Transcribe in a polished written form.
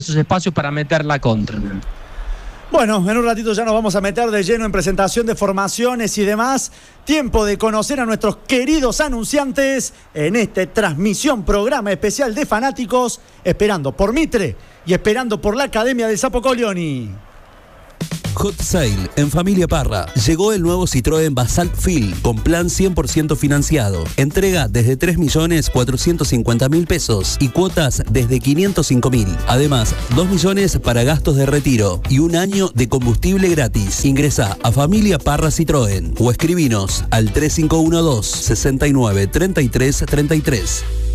esos espacios para meter la contra. Bueno, en un ratito ya nos vamos a meter de lleno en presentación de formaciones y demás. Tiempo de conocer a nuestros queridos anunciantes en esta transmisión, programa especial de fanáticos, esperando por Mitre y esperando por la Academia del Sapo Colioni. Hot Sale en Familia Parra. Llegó el nuevo Citroën Basalt Fil con plan 100% financiado. Entrega desde 3.450.000 pesos y cuotas desde 505.000. Además, 2 millones para gastos de retiro y 1 año de combustible gratis. Ingresa a Familia Parra Citroën o escribinos al 3512 69 33 33.